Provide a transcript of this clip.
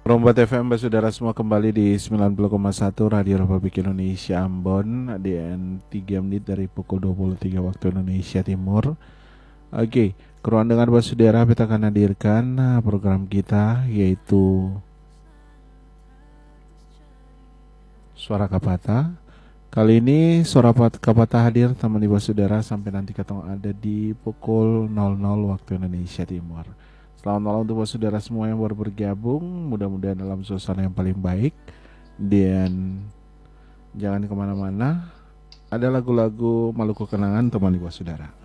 Rombat FM, saudara semua, kembali di 90,1 Radio Republik Indonesia Ambon, ADN 3 menit dari pukul 23 waktu Indonesia Timur. Oke, keruan dengan saudara, kita akan hadirkan program kita, yaitu Suara Kapata. Kali ini Suara Kapata hadir teman ibu saudara sampai nanti ketemu ada di pukul 00 waktu Indonesia Timur. Selamat malam untuk saudara semua yang baru bergabung. Mudah-mudahan dalam suasana yang paling baik. Dan jangan kemana-mana. Ada lagu-lagu Maluku Kenangan teman ibu saudara.